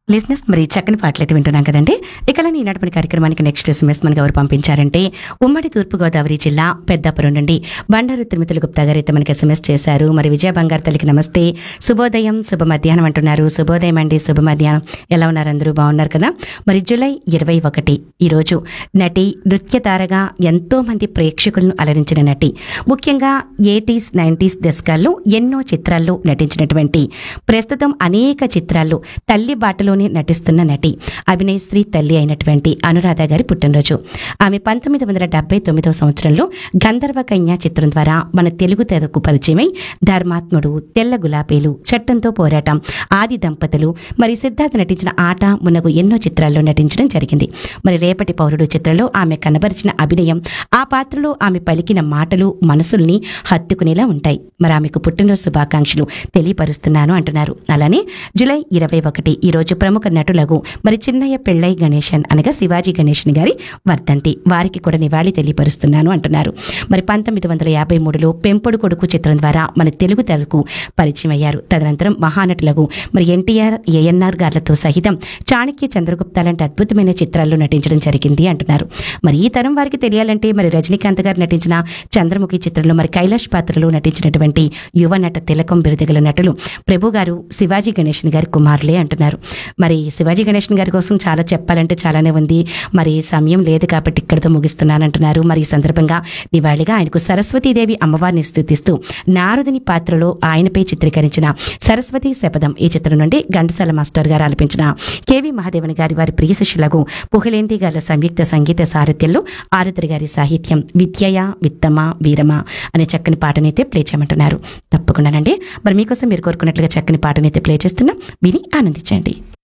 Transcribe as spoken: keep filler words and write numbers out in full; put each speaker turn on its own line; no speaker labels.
లిజినెస్ మరి చక్కని పాటలైతే వింటున్నాం కదండి. ఇక ఈనాటి కార్యక్రమానికి నెక్స్ట్ ఎస్ఎంఎస్ మనకి ఎవరు పంపించారంటే ఉమ్మడి తూర్పుగోదావరి జిల్లా పెద్దాపురం నుండి బండారు తిరుమతుల గుప్తా గారు అయితే మనకి ఎస్ఎంఎస్ చేశారు. మరి విజయ బంగారు తల్లికి నమస్తే, శుభోదయం, శుభ మధ్యాహ్నం అంటున్నారు. శుభోదయం అండి, శుభ మధ్యాహ్నం. ఎలా ఉన్నారు? అందరూ బాగున్నారు కదా. మరి జూలై ఇరవై ఒకటి ఈరోజు నటి, నృత్య తారగా ఎంతో మంది ప్రేక్షకులను అలరించిన నటి, ముఖ్యంగా ఎయిటీస్ నైంటీస్ దశకాల్లో ఎన్నో చిత్రాల్లో నటించినటువంటి, ప్రస్తుతం అనేక చిత్రాల్లో తల్లి బాటలో నటిస్తున్న నటి, అభినయశ్రీ తల్లి అయినటువంటి అనురాధ గారి పుట్టినరోజు. ఆమె పంతొమ్మిది వందల డెబ్బై తొమ్మిదవ సంవత్సరంలో గంధర్వ కన్య చిత్రం ద్వారా మన తెలుగు తెరకు పరిచయమై ధర్మాత్ముడు, తెల్ల గులాబీలు, చట్టంతో పోరాటం, ఆది దంపతులు, మరి సిద్ధార్థ్ నటించిన ఆట మునగు ఎన్నో చిత్రాల్లో నటించడం జరిగింది. మరి రేపటి పౌరుడు చిత్రంలో ఆమె కనబరిచిన అభినయం, ఆ పాత్రలో ఆమె పలికిన మాటలు మనసుల్ని హత్తుకునేలా ఉంటాయి. మరి ఆమెకు పుట్టినరోజు శుభాకాంక్షలు తెలియపరుస్తున్నాను అంటున్నారు. అలానే జూలై ఇరవై ఒకటి ఈరోజు ప్రముఖ నటులకు మరి చిన్నయ్య పెళ్ళై గణేశన్ అనగా శివాజీ గణేశన్ గారి వర్ధంతి, వారికి కూడా నివాళి తెలియపరుస్తున్నాను అంటున్నారు. మరి పంతొమ్మిది వందల యాభై మూడులో పెంపుడు కొడుకు చిత్రం ద్వారా మన తెలుగు తెరకు పరిచయం అయ్యారు. తదనంతరం మహానటులకు మరి ఎన్టీఆర్, ఏఎన్ఆర్ గార్లతో సహితం చాణక్య, చంద్రగుప్త లాంటి అద్భుతమైన చిత్రాల్లో నటించడం జరిగింది అంటున్నారు. మరి ఈ తరం వారికి తెలియాలంటే మరి రజనీకాంత్ గారు నటించిన చంద్రముఖి చిత్రంలో మరి కైలాష్ పాత్రలో నటించినటువంటి యువ నట తిలకం బిరుదుగల నటులు ప్రభు గారు, శివాజీ గణేశన్ గారి కుమారులే అంటున్నారు. మరి శివాజీ గణేశన్ గారి కోసం చాలా చెప్పాలంటే చాలానే ఉంది. మరి సమయం లేదు కాబట్టి ఇక్కడితో ముగిస్తున్నానంటున్నారు. మరి ఈ సందర్భంగా నివాళిగా ఆయనకు సరస్వతీదేవి అమ్మవారిని స్తుతిస్తూ నారదుని పాత్రలో ఆయనపై చిత్రీకరించిన సరస్వతి శపథం ఈ చిత్రం నుండి ఘంటసాల మాస్టర్ గారు ఆలపించిన కేవి మహాదేవన్ గారి వారి ప్రియ శిష్యులకు పుహలేంది గారి సంయుక్త సంగీత సారథ్యంలో ఆరుద్ర గారి సాహిత్యం విద్యయ విత్తమ వీరమ అనే చక్కని పాటనైతే ప్లే చేయమంటున్నారు. తప్పకుండానండి మరి మీకోసం మీరు కోరుకున్నట్లుగా చక్కని పాటనైతే ప్లే చేస్తున్నాం, విని ఆనందించండి.